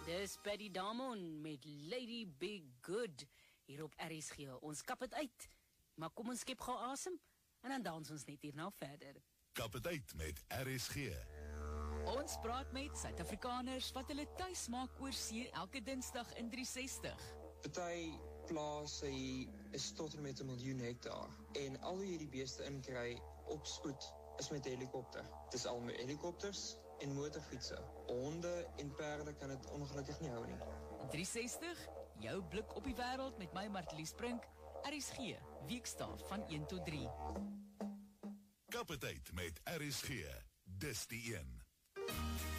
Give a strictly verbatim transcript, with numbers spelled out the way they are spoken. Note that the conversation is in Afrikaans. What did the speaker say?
Dis Paddy Damon met Lady Be Good hier op R S G. Ons kap het uit, maar kom ons skep gou asem en dan dans ons net hierna verder. Kap het uit met R S G. Ons praat met Suid-Afrikaners wat hulle tuis maak oor see elke Dinsdag in drie sestig. Party plase is tot en met 'n miljoen hektaar en al hoe jy die beeste inkry op spoed is met helikopter. Dis al met helikopters en motorfietsse. Honde en perde kan dit ongelukkig nie hou nie. drie sestig, jou blik op die wêreld met my Martelies Brink, R S G, weekstaal van een tot drie. Kap het uit met R S G. Dis die een.